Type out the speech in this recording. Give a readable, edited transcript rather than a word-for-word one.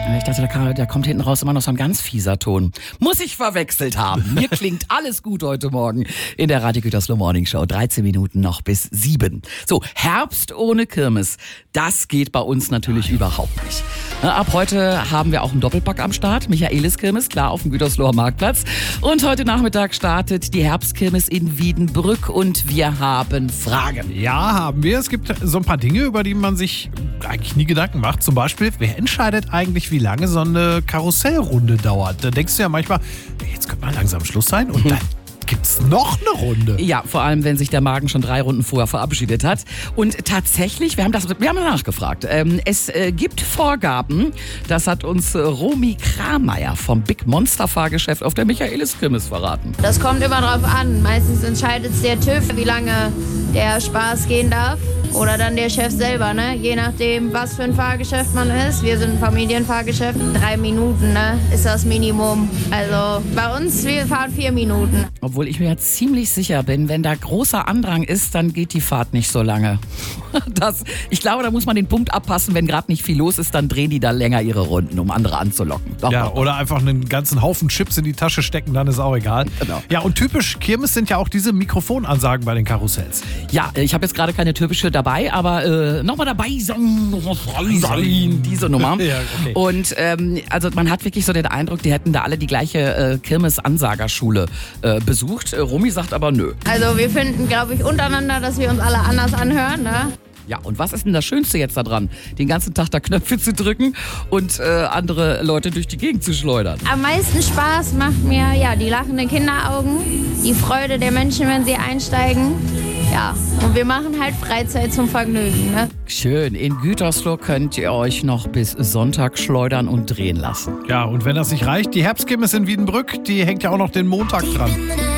Ich dachte, da kommt hinten raus immer noch so ein ganz fieser Ton. Muss ich verwechselt haben. Mir klingt alles gut heute Morgen in der Radio Gütersloh Morning Show. 13 Minuten noch bis 7. So, Herbst ohne Kirmes. Das geht bei uns natürlich überhaupt nicht. Ab heute haben wir auch einen Doppelpack am Start. Michaelis Kirmes, klar, auf dem Gütersloher Marktplatz. Und heute Nachmittag startet die Herbstkirmes in Wiedenbrück und wir haben Fragen. Ja, haben wir. Es gibt so ein paar Dinge, über die man sich eigentlich nie Gedanken macht. Zum Beispiel, wer entscheidet eigentlich, wie lange so eine Karussellrunde dauert? Da denkst du ja manchmal, jetzt könnte mal langsam Schluss sein und dann gibt's noch eine Runde. Ja, vor allem, wenn sich der Magen schon 3 Runden vorher verabschiedet hat. Und tatsächlich, wir haben nachgefragt. Es gibt Vorgaben, das hat uns Romy Krameyer vom Big Monster Fahrgeschäft auf der Michaelis Kirmes verraten. Das kommt immer drauf an. Meistens entscheidet es der TÜV, wie lange der Spaß gehen darf. Oder dann der Chef selber, ne? Je nachdem, was für ein Fahrgeschäft man ist. Wir sind ein Familienfahrgeschäft. 3 Minuten, ne? Ist das Minimum. Also bei uns, wir fahren 4 Minuten. Obwohl ich mir jetzt ziemlich sicher bin, wenn da großer Andrang ist, dann geht die Fahrt nicht so lange. Ich glaube, da muss man den Punkt abpassen, wenn gerade nicht viel los ist, dann drehen die da länger ihre Runden, um andere anzulocken. Ja, oder einfach einen ganzen Haufen Chips in die Tasche stecken, dann ist auch egal. Genau. Ja, und typisch Kirmes sind ja auch diese Mikrofonansagen bei den Karussells. Ja, ich habe jetzt gerade keine typische dabei, aber nochmal dabei sein, diese Nummer. Ja, okay. Und also man hat wirklich so den Eindruck, die hätten da alle die gleiche Kirmes-Ansagerschule besucht. Romy sagt aber nö. Also wir finden, glaube ich, untereinander, dass wir uns alle anders anhören, ne? Ja, und was ist denn das Schönste jetzt daran? Den ganzen Tag da Knöpfe zu drücken und andere Leute durch die Gegend zu schleudern. Am meisten Spaß macht mir ja die lachenden Kinderaugen, die Freude der Menschen, wenn sie einsteigen. Ja, und wir machen halt Freizeit zum Vergnügen, ne? Schön. In Gütersloh könnt ihr euch noch bis Sonntag schleudern und drehen lassen. Ja, und wenn das nicht reicht, die Herbstkirmes in Wiedenbrück, die hängt ja auch noch den Montag dran.